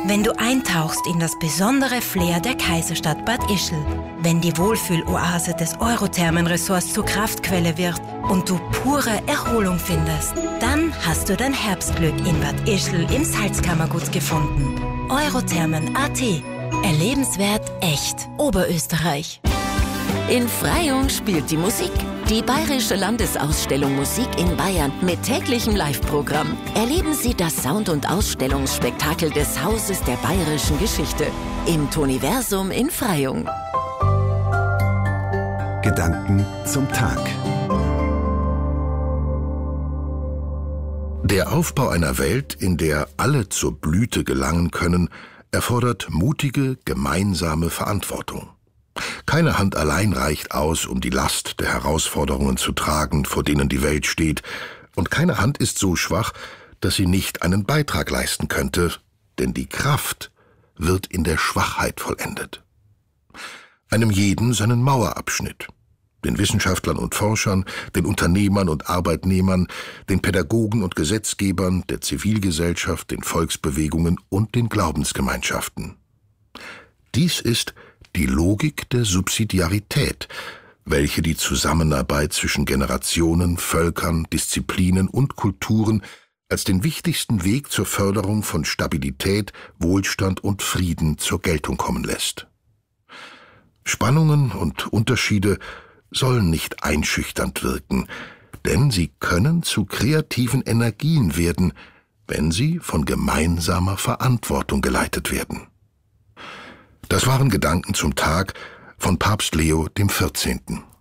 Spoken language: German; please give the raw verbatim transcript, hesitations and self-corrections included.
Wenn du eintauchst in das besondere Flair der Kaiserstadt Bad Ischl, wenn die Wohlfühloase des Eurothermenressorts zur Kraftquelle wird und du pure Erholung findest, dann hast du dein Herbstglück in Bad Ischl im Salzkammergut gefunden. Eurothermen Punkt a t. Erlebenswert echt Oberösterreich. In Freyung spielt die Musik. Die Bayerische Landesausstellung Musik in Bayern mit täglichem Live-Programm. Erleben Sie das Sound- und Ausstellungsspektakel des Hauses der bayerischen Geschichte im Toniversum in Freyung. Gedanken zum Tag. Der Aufbau einer Welt, in der alle zur Blüte gelangen können, erfordert mutige, gemeinsame Verantwortung. Keine Hand allein reicht aus, um die Last der Herausforderungen zu tragen, vor denen die Welt steht, und keine Hand ist so schwach, dass sie nicht einen Beitrag leisten könnte, denn die Kraft wird in der Schwachheit vollendet. Einem jeden seinen Mauerabschnitt. Den Wissenschaftlern und Forschern, den Unternehmern und Arbeitnehmern, den Pädagogen und Gesetzgebern, der Zivilgesellschaft, den Volksbewegungen und den Glaubensgemeinschaften. Dies ist die Logik der Subsidiarität, welche die Zusammenarbeit zwischen Generationen, Völkern, Disziplinen und Kulturen als den wichtigsten Weg zur Förderung von Stabilität, Wohlstand und Frieden zur Geltung kommen lässt. Spannungen und Unterschiede sollen nicht einschüchternd wirken, denn sie können zu kreativen Energien werden, wenn sie von gemeinsamer Verantwortung geleitet werden. Das waren Gedanken zum Tag von Papst Leo dem vierzehnten